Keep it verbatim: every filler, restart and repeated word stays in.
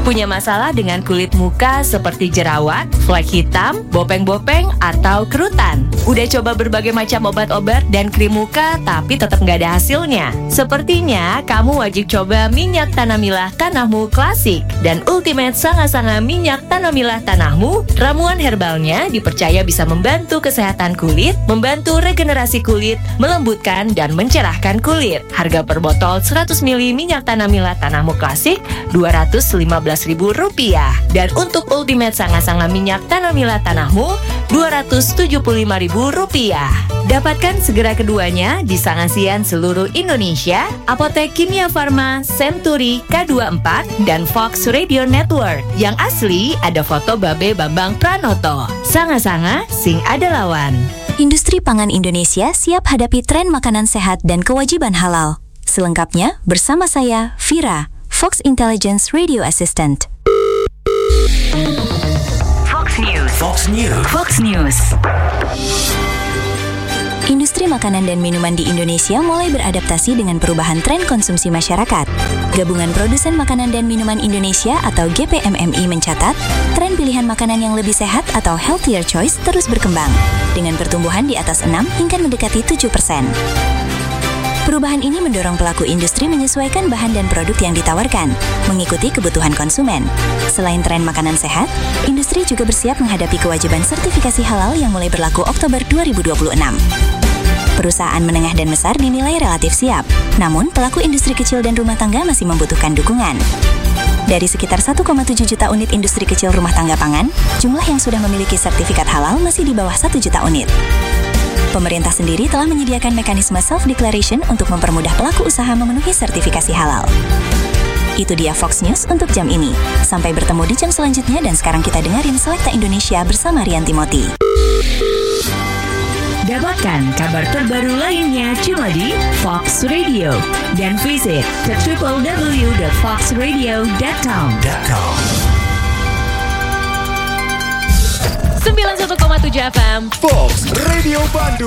Punya masalah dengan kulit muka seperti jerawat, flek hitam, bopeng-bopeng, atau kerutan? Udah coba berbagai macam obat-obat dan krim muka tapi tetap nggak ada hasilnya? Sepertinya kamu wajib coba minyak Tanamilah Tanahmu Klasik dan Ultimate Sanga-Sanga Minyak Tanamilah Tanahmu. Ramuan herbalnya dipercaya bisa membantu kesehatan kulit, membantu regenerasi kulit, melembutkan dan mencerahkan kulit. Harga per botol seratus mililiter minyak Tanamilah Tanahmu Klasik dua ratus lima belas ribu rupiah. Dan untuk Ultimate Sanga-Sanga Minyak Tanamilah Tanahmu dua ratus tujuh puluh lima ribu rupiah. Dapatkan segera keduanya di Sangasian seluruh Indonesia, Apotek Kimia Farma, Century, K dua puluh empat, dan Fox Radio Network. Yang asli ada foto Babe Bambang Pranoto. Sanga-Sanga, sing ada lawan. Industri pangan Indonesia siap hadapi tren makanan sehat dan kewajiban halal. Selengkapnya bersama saya, Vira, Fox Intelligence Radio Assistant. Fox News. Fox News. Fox News. Industri makanan dan minuman di Indonesia mulai beradaptasi dengan perubahan tren konsumsi masyarakat. Gabungan Produsen Makanan dan Minuman Indonesia atau G P M M I mencatat, tren pilihan makanan yang lebih sehat atau healthier choice terus berkembang, dengan pertumbuhan di atas enam hingga mendekati tujuh persen. Perubahan ini mendorong pelaku industri menyesuaikan bahan dan produk yang ditawarkan, mengikuti kebutuhan konsumen. Selain tren makanan sehat, industri juga bersiap menghadapi kewajiban sertifikasi halal yang mulai berlaku Oktober dua ribu dua puluh enam. Perusahaan menengah dan besar dinilai relatif siap, namun pelaku industri kecil dan rumah tangga masih membutuhkan dukungan. Dari sekitar satu koma tujuh juta unit industri kecil rumah tangga pangan, jumlah yang sudah memiliki sertifikat halal masih di bawah satu juta unit. Pemerintah sendiri telah menyediakan mekanisme self-declaration untuk mempermudah pelaku usaha memenuhi sertifikasi halal. Itu dia Fox News untuk jam ini. Sampai bertemu di jam selanjutnya dan sekarang kita dengerin Selekta Indonesia bersama Rian Timothy. Dapatkan kabar terbaru lainnya cuma di Fox Radio dan visit ke w w w dot fox radio dot com. sembilan puluh satu koma tujuh F M Fox Radio Bandung.